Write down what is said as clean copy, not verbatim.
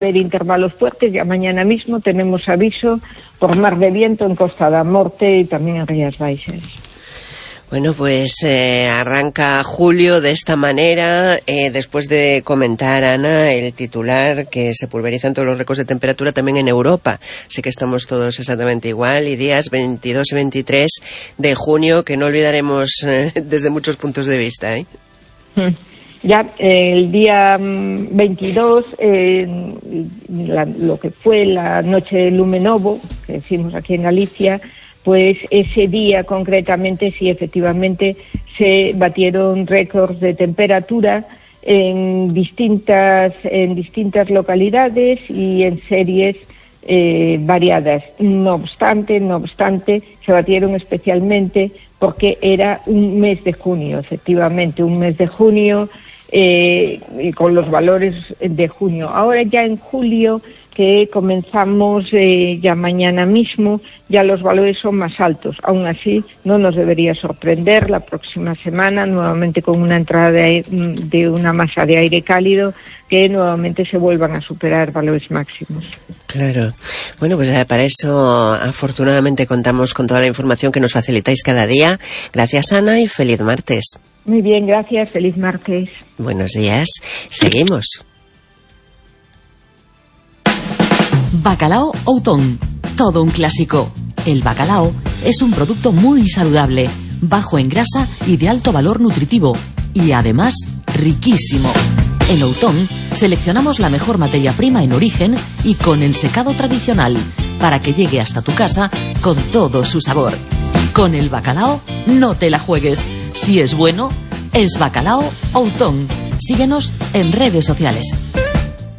haber intervalos fuertes. Ya mañana mismo tenemos aviso por mar de viento en Costa da Morte y también en Rías Baixas. Bueno, pues arranca julio de esta manera, después de comentar, Ana, el titular que se pulverizan todos los récords de temperatura también en Europa. Sé que estamos todos exactamente igual, y días 22 y 23 de junio que no olvidaremos desde muchos puntos de vista, ¿eh? Ya el día 22, lo que fue la noche de Lume Novo, que decimos aquí en Galicia, pues ese día concretamente sí, efectivamente, se batieron récords de temperatura en distintas localidades y en series variadas. No obstante, se batieron especialmente porque era un mes de junio, efectivamente, un mes de junio, y con los valores de junio. Ahora ya en julio, que comenzamos ya mañana mismo, ya los valores son más altos. Aún así, no nos debería sorprender la próxima semana, nuevamente con una entrada de una masa de aire cálido, que nuevamente se vuelvan a superar valores máximos. Claro. Bueno, pues para eso afortunadamente contamos con toda la información que nos facilitáis cada día. Gracias, Ana, y feliz martes. Muy bien, gracias. Feliz martes. Buenos días. Seguimos. Bacalao Outón, todo un clásico. El bacalao es un producto muy saludable, bajo en grasa y de alto valor nutritivo, y además riquísimo. En Outón seleccionamos la mejor materia prima en origen y con el secado tradicional, para que llegue hasta tu casa con todo su sabor. Con el bacalao no te la juegues. Si es bueno, es Bacalao Outón. Síguenos en redes sociales.